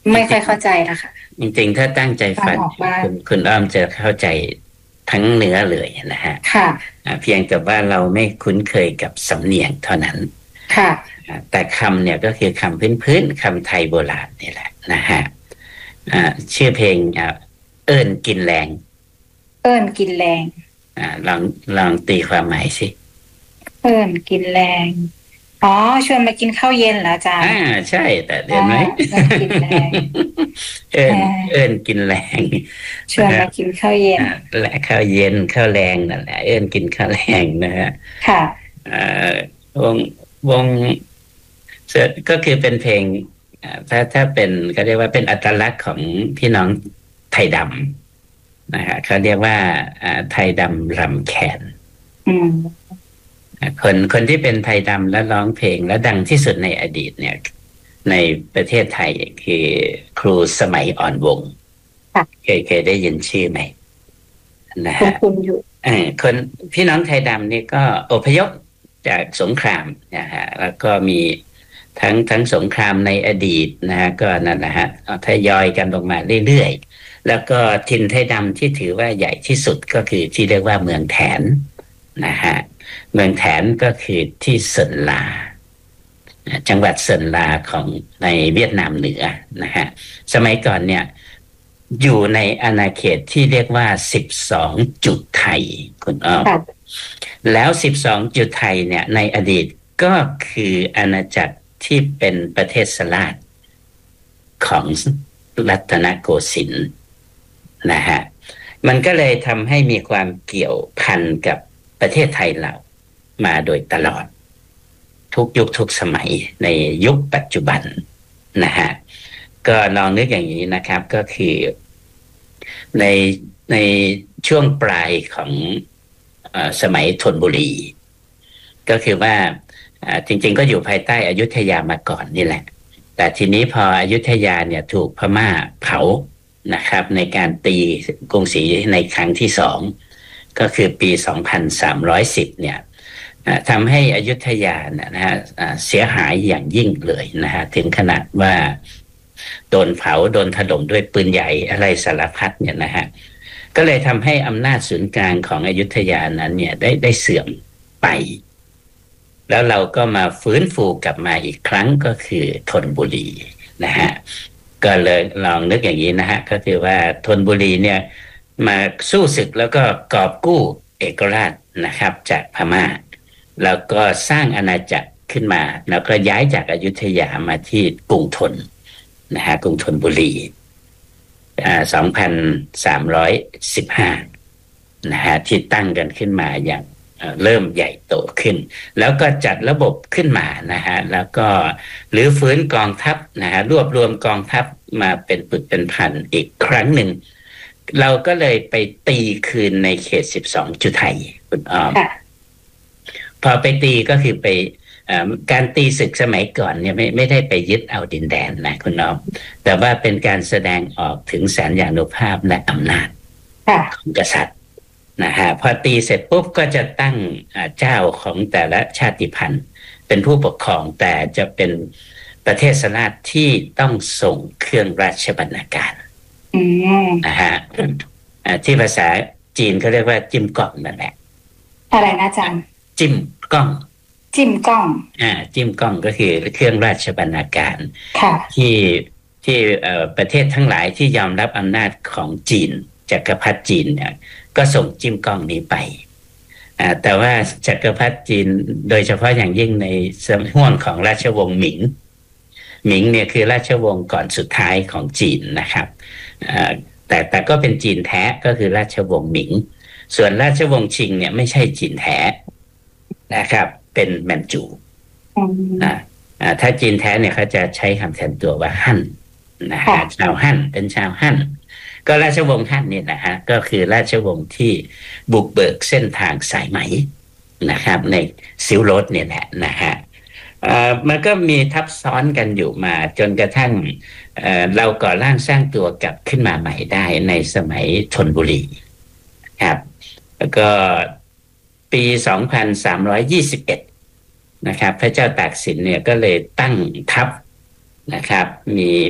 ไม่ค่อยเข้าใจนะคะจริงๆถ้าตั้งใจฟังฟังออกบ้างคุณอ้อมจะเข้าใจทั้งเนื้อเลยนะฮะค่ะเพียงแต่ว่าเราไม่คุ้นเคยกับสำเนียงเท่านั้นค่ะแต่คำเนี่ยก็คือคำพื้นๆคำไทยโบราณนี่แหละนะฮะชื่อเพลงเอิ้นกินแรงเอิ้นกินแรงลองตีความหมายสิเอิ้นกินแรงอ๋อชวนมากินข้าวเย็นเหรออาจารอ่าย์ใช่แต่เห็อ่านไหมเอิ้นกินแรงเอิ้อ่นเอิ้านกินแรงชนะฮะวนมากินข้าวเย็นและข้าวเย็นข้าวแรงนั่นแหละเอิ้นกินข้าวแรงนะฮะค่ะเอ่อวงวงก็คือเป็นเพลงถ้าเป็นก็เรียกว่าเป็นอัตลักษณ์ของพี่น้องไทยดำนะฮะเขาเรียกว่าไทยดำรำแคนอืมคนที่เป็นไทยดำและร้องเพลงและดังที่สุดในอดีตเนี่ยในประเทศไทยคือครูสมัยอ่อนวงค่ะเคยได้ยินชื่อไหมนะคุณฮะคุณอยู่คนพี่น้องไทยดำนี่ก็อพยพจากสงครามนะฮะแล้วก็มีทั้งสงครามในอดีตนะฮะก็นั่นแหละฮะทยอยกันลงมาเรื่อยๆแล้วก็ถิ่นไทยดำที่ถือว่าใหญ่ที่สุดก็คือที่เรียกว่าเมืองแถนนะฮะเมืองแถนก็คือที่เซินลาจังหวัดเซินลาของในเวียดนามเหนือนะฮะสมัยก่อนเนี่ยอยู่ในอาณาเขตที่เรียกว่า12จุดไทยคุณอ้อมค่ะแล้ว12จุดไทยเนี่ยในอดีตก็คืออาณาจักรที่เป็นประเทศสลาดของรัตนโกสินทร์นะฮะมันก็เลยทำให้มีความเกี่ยวพันกับประเทศไทยเรามาโดยตลอดทุกยุคทุกสมัยในยุคปัจจุบันนะฮะก็ลองนึกอย่างนี้นะครับก็คือในในช่วงปลายของสมัยธนบุรีก็คือว่าจริงๆก็อยู่ภายใต้อยุธยามาก่อนนี่แหละแต่ทีนี้พออยุธยาเนี่ยถูกพม่าเผานะครับในการตีกรุงศรีในครั้งที่สองก็คือปี2310เนี่ยทำให้อยุธยานะฮะเสียหายอย่างยิ่งเลยนะฮะถึงขนาดว่าโดนเผาโดนถล่มด้วยปืนใหญ่อะไรสารพัดเนี่ยนะฮะก็เลยทำให้อำนาจศูนย์กลางของอยุธยานั้นเนี่ยได้เสื่อมไปแล้วเราก็มาฟื้นฟูกลับมาอีกครั้งก็คือธนบุรีนะฮะก็เลยลองนึกอย่างนี้นะฮะก็คือว่าธนบุรีเนี่ยมาสู้ศึกแล้วก็กอบกู้เอกราชนะครับจากพม่าแล้วก็สร้างอาณาจักรขึ้นมาแล้วก็ย้ายจากอยุธยามาที่กรุงธนนะฮะกรุงธนบุรี2315นะฮะที่ตั้งกันขึ้นมาอย่างเริ่มใหญ่โตขึ้นแล้วก็จัดระบบขึ้นมานะฮะแล้วก็หรือฟื้นกองทัพนะฮะรวบรวมกองทัพมาเป็นปึกเป็นพันอีกครั้งหนึ่งเราก็เลยไปตีคืนในเขต12จุดไทยคุณอ้อมพอไปตีก็คือไปการตีศึกสมัยก่อนเนี่ยไม่ได้ไปยึดเอาดินแดนนะคุณน้องแต่ว่าเป็นการแสดงออกถึงสัญญานุภาพและอำนาจของกษัตริย์นะฮะพอตีเสร็จปุ๊บก็จะตั้งเจ้าของแต่ละชาติพันธุ์เป็นผู้ปกครองแต่จะเป็นประเทศสลาดที่ต้องส่งเครื่องราชบรรณาการนะฮะที่ภาษาจีนเขาเรียกว่าจิ้มกล้องนั่นแหละอะไรนะอาจารย์จิ้มกล้องจิ้มกล้องจิ้มกล้องก็คือเครื่องราชบรรณาการที่ที่ประเทศทั้งหลายที่ยอมรับอำนาจของจีนจักรพรรดิจีนเนี่ยก็ส่งจิ้มกล้องนี้ไปแต่ว่าจักรพรรดิจีนโดยเฉพาะอย่างยิ่งในห่วงของราชวงศ์หมิงเนี่ยคือราชวงศ์ก่อนสุดท้ายของจีนนะครับแต่ก็เป็นจีนแท้ก็คือราชวงศ์หมิงส่วนราชวงศ์ชิงเนี่ยไม่ใช่จีนแท้นะครับเป็นแมนจูถ้าจีนแท้เนี่ยเขาจะใช้คำแทนตัวว่าฮั่นนะฮะชาวฮั่นเป็นชาวฮั่นก็ราชวงศ์ฮั่นเนี่ยนะฮะก็คือราชวงศ์ที่บุกเบิกเส้นทางสายไหมนะครับในซิลโรดเนี่ยแหละนะฮะมันก็มีทับซ้อนกันอยู่มาจนกระทั่งเราก่อร่างสร้างตัวกลับขึ้นมาใหม่ได้ในสมัยธนบุรีครับแล้วก็ปี2321นะครับพระเจ้าตากสินเนี่ยก็เลยตั้งทัพนะครับมี